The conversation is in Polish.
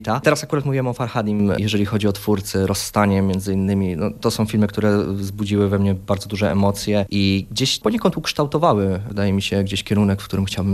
Teraz akurat mówiłem o Farhadim, jeżeli chodzi o twórcy, Rozstanie między innymi. No, to są filmy, które wzbudziły we mnie bardzo duże emocje i gdzieś poniekąd ukształtowały, wydaje mi się, gdzieś kierunek, w którym chciałbym